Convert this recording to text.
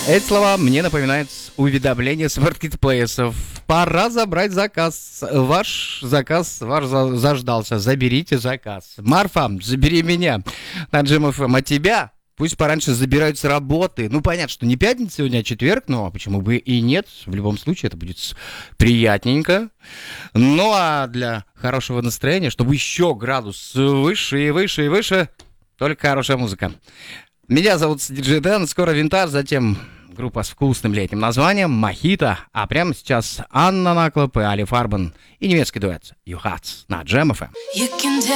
Эти слова мне напоминают уведомление с маркетплейсов. Пора забрать заказ. Ваш заждался. Заберите заказ. Марфа, забери меня на Джем ФМ. А тебя пусть пораньше забирают с работы. Ну, понятно, что не пятница сегодня, а четверг, но почему бы и нет. В любом случае, это будет приятненько. Ну, а для хорошего настроения, чтобы еще градус выше и выше и выше, только хорошая музыка. Меня зовут Диджей Дэн, скоро Винтаж, затем группа с вкусным летним названием «Мохито», а прямо сейчас Анна Наклоп и Али Фарбен и немецкий дуэт «You Hats» на Джем ФМ.